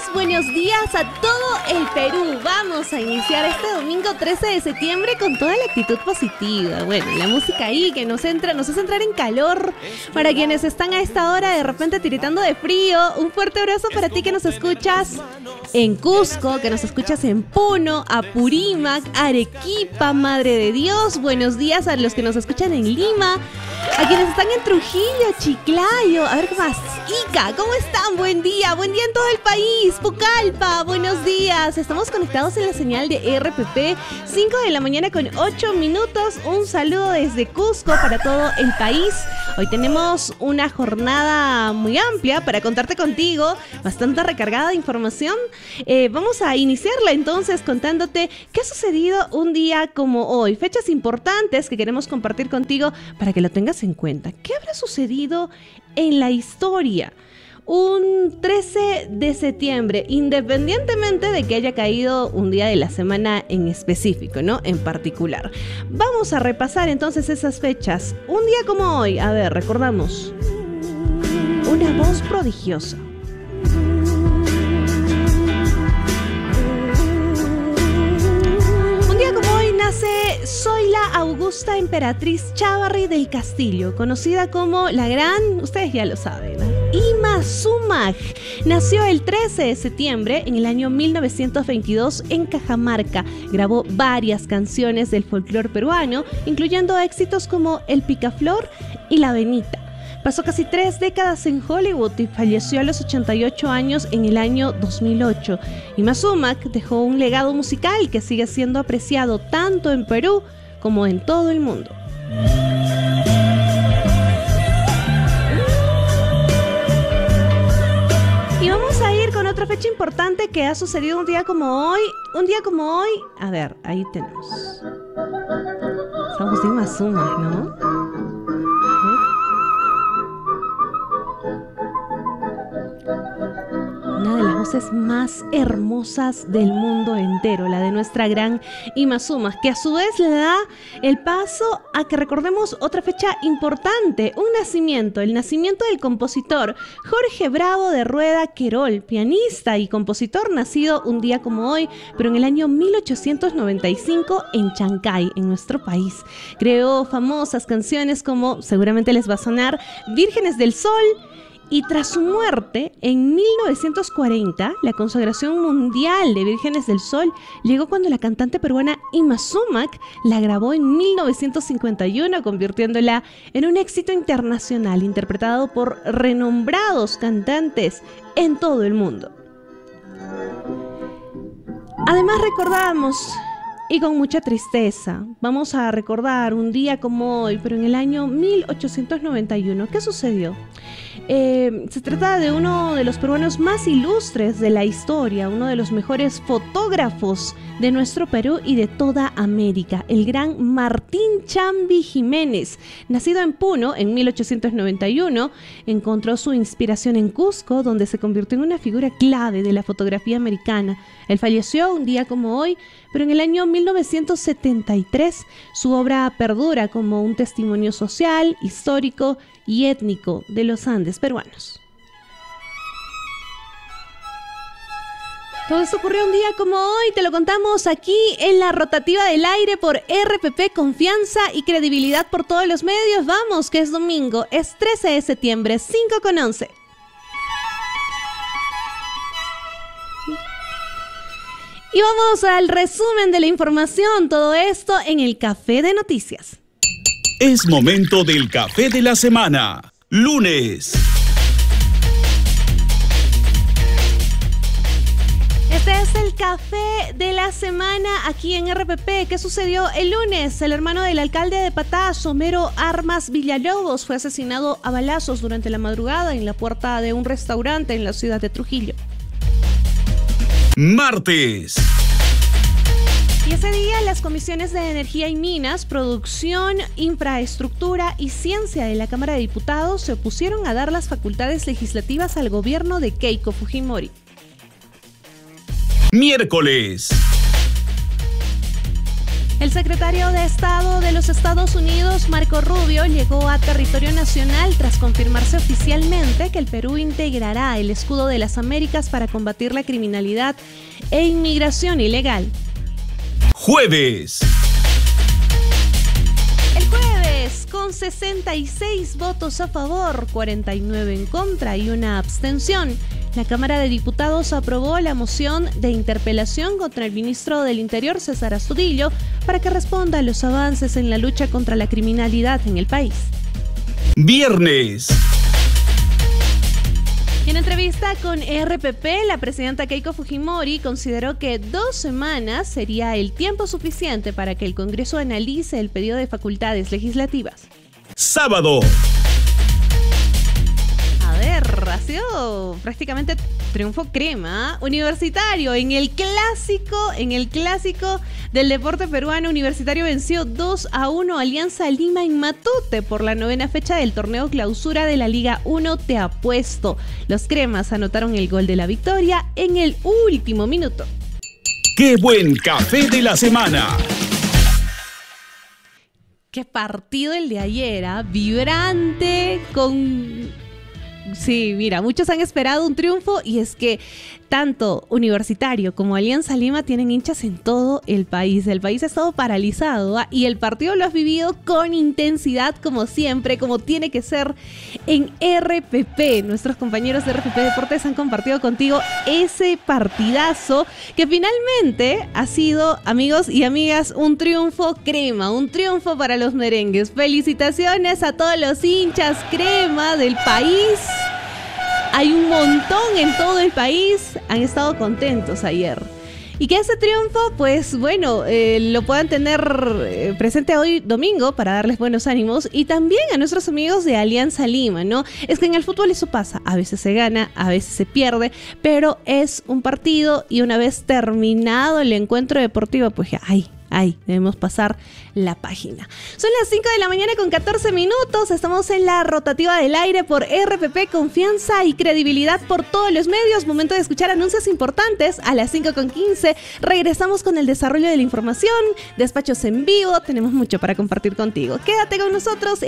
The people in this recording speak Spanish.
buenos días a todo el Perú. Vamos a iniciar este domingo 13 de septiembre con toda la actitud positiva. Bueno, la música ahí que nos hace entrar en calor. Para quienes están a esta hora de repente tiritando de frío, un fuerte abrazo para ti que nos escuchas en Cusco, que nos escuchas en Puno, Apurímac, Arequipa, Madre de Dios. Buenos días a los que nos escuchan en Lima, a quienes están en Trujillo, Chiclayo, a ver qué más, Ica, ¿cómo están? Buen día en todo el país. Pucallpa, buenos días. Estamos conectados en la señal de RPP, 5 de la mañana con 8 minutos. Un saludo desde Cusco para todo el país. Hoy tenemos una jornada muy amplia para contarte contigo, bastante recargada de información. Vamos a iniciarla entonces contándote qué ha sucedido un día como hoy, fechas importantes que queremos compartir contigo para que lo tengas en cuenta. ¿Qué habrá sucedido en la historia un 13 de septiembre, independientemente de que haya caído un día de la semana en específico, ¿no? En particular. Vamos a repasar entonces esas fechas. Un día como hoy, a ver, recordamos. Una voz prodigiosa. Un día como hoy nace Zoila Augusta Emperatriz Chávarri del Castillo, conocida como la gran, ustedes ya lo saben, ¿no? Ima Sumac. Nació el 13 de septiembre en el año 1922 en Cajamarca. Grabó varias canciones del folclore peruano, incluyendo éxitos como El Picaflor y La Benita. Pasó casi 3 décadas en Hollywood y falleció a los 88 años en el año 2008. Ima Sumac dejó un legado musical que sigue siendo apreciado tanto en Perú como en todo el mundo. Y vamos a ir con otra fecha importante que ha sucedido un día como hoy. Un día como hoy, a ver, ahí tenemos. Estamos en Mazuma, ¿no? Una de las voces más hermosas del mundo entero, la de nuestra gran Ima Sumac, que a su vez le da el paso a que recordemos otra fecha importante, un nacimiento, el nacimiento del compositor Jorge Bravo de Rueda Querol, pianista y compositor nacido un día como hoy, pero en el año 1895 en Chancay, en nuestro país. Creó famosas canciones como, seguramente les va a sonar, Vírgenes del Sol. Y tras su muerte, en 1940, la consagración mundial de Vírgenes del Sol llegó cuando la cantante peruana Ima Sumac la grabó en 1951, convirtiéndola en un éxito internacional, interpretado por renombrados cantantes en todo el mundo. Además recordamos, y con mucha tristeza, vamos a recordar un día como hoy, pero en el año 1891, ¿qué sucedió? Se trata de uno de los peruanos más ilustres de la historia, uno de los mejores fotógrafos de nuestro Perú y de toda América, el gran Martín Chambi Jiménez. Nacido en Puno en 1891, encontró su inspiración en Cusco, donde se convirtió en una figura clave de la fotografía americana. Él falleció un día como hoy, pero en el año 1973 su obra perdura como un testimonio social, histórico y étnico de los Andes peruanos. Todo esto ocurrió un día como hoy, te lo contamos aquí en la rotativa del aire por RPP, confianza y credibilidad por todos los medios. Vamos, que es domingo, es 13 de septiembre, 5:11. Y vamos al resumen de la información, todo esto en el Café de Noticias. Es momento del Café de la Semana, lunes. Este es el Café de la Semana aquí en RPP. ¿Qué sucedió el lunes? El hermano del alcalde de Patá, Homero Armas Villalobos, fue asesinado a balazos durante la madrugada en la puerta de un restaurante en la ciudad de Trujillo. Martes. Y ese día las comisiones de Energía y Minas, Producción, Infraestructura y Ciencia de la Cámara de Diputados se opusieron a dar las facultades legislativas al gobierno de Keiko Fujimori. Miércoles. El secretario de Estado de los Estados Unidos, Marco Rubio, llegó a territorio nacional tras confirmarse oficialmente que el Perú integrará el escudo de las Américas para combatir la criminalidad e inmigración ilegal. Jueves. El jueves, con 66 votos a favor, 49 en contra y una abstención, la Cámara de Diputados aprobó la moción de interpelación contra el ministro del Interior, César Astudillo, para que responda a los avances en la lucha contra la criminalidad en el país. Viernes. En entrevista con RPP, la presidenta Keiko Fujimori consideró que 2 semanas sería el tiempo suficiente para que el Congreso analice el pedido de facultades legislativas. Sábado. Ha sido prácticamente triunfo crema, Universitario en el clásico del deporte peruano. Universitario venció 2-1 a Alianza Lima en Matute por la 9ª fecha del torneo clausura de la Liga 1 Te Apuesto. Los cremas anotaron el gol de la victoria en el último minuto. ¡Qué buen café de la semana! Qué partido el de ayer, vibrante, Sí, mira, muchos han esperado un triunfo y es que tanto Universitario como Alianza Lima tienen hinchas en todo el país. El país ha estado paralizado y el partido lo has vivido con intensidad como siempre, como tiene que ser en RPP. Nuestros compañeros de RPP Deportes han compartido contigo ese partidazo que finalmente ha sido, amigos y amigas, un triunfo crema, un triunfo para los merengues. Felicitaciones a todos los hinchas crema del país. Hay un montón en todo el país, han estado contentos ayer. Y que ese triunfo, pues bueno, lo puedan tener presente hoy domingo para darles buenos ánimos. Y también a nuestros amigos de Alianza Lima, ¿no? Es que en el fútbol eso pasa, a veces se gana, a veces se pierde, pero es un partido y una vez terminado el encuentro deportivo, pues ya, debemos pasar la página. Son las 5 de la mañana con 14 minutos. Estamos en la rotativa del aire por RPP, confianza y credibilidad por todos los medios. Momento de escuchar anuncios importantes. A las 5:15 regresamos con el desarrollo de la información, despachos en vivo. Tenemos mucho para compartir contigo. Quédate con nosotros.